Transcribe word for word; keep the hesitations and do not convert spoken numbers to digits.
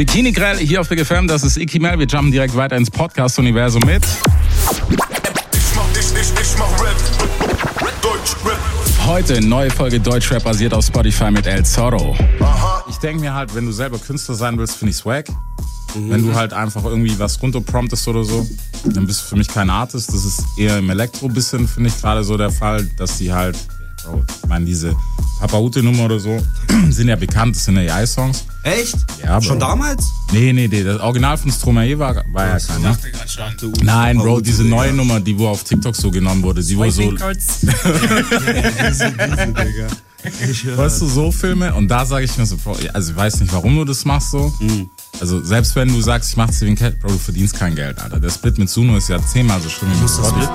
Bikini Grell hier auf Big F M, das ist Icky Mel. Wir jumpen direkt weiter ins Podcast-Universum mit. Ich mach, ich, ich, ich mach Rap. Deutschrap. Heute neue Folge Deutschrap basiert auf Spotify mit El Zorro. Aha. Ich denke mir halt, wenn du selber Künstler sein willst, finde ich swag. Mhm. Wenn du halt einfach irgendwie was runterpromptest oder so, dann bist du für mich kein Artist. Das ist eher im Elektro bisschen, finde ich gerade so der Fall, dass die halt, Bro, ich meine, diese Papa-Ute-Nummer oder so sind ja bekannt, das sind ja A I-Songs. Echt? Ja, Bro. Schon damals? Nee, nee, nee, das Original von Stromae war, war ja keiner. Nein, Bro, diese neue Nummer, die wo auf TikTok so genommen wurde, die wo so... Weißt du, so Filme, und da sage ich mir so, Bro, also ich weiß nicht, warum du das machst so. Mhm. Also selbst wenn du sagst, ich mach das wegen Geld, Bro, du verdienst kein Geld, Alter. Der Split mit Suno ist ja zehnmal so schlimm wie mit Spotify.